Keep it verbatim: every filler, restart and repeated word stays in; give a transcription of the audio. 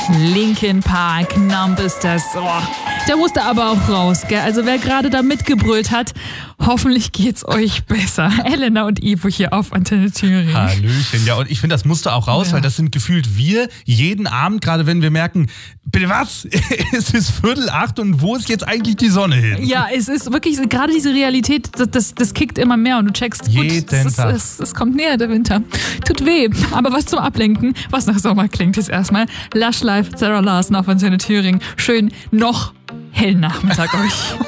Linkin Park, Numb ist das. Oh, der musste aber auch raus, gell? Also wer gerade da mitgebrüllt hat, hoffentlich geht's euch besser. Elena und Ivo hier auf Antenne Thüringen. Hallöchen. Ja, und ich finde, das musste auch raus, ja. weil das sind gefühlt wir jeden Abend, gerade wenn wir merken, bitte was? Es ist Viertel acht und wo ist jetzt eigentlich die Sonne hin? Ja, es ist wirklich, gerade diese Realität, das, das, das kickt immer mehr und du checkst, gut, jeden es, Tag. Es, es, es kommt näher, der Winter. Tut weh, aber was zum Ablenken, was nach Sommer klingt, ist erstmal Lush Life, Sarah Larson auf Antenne Thüringen. Schön noch hellen Nachmittag euch.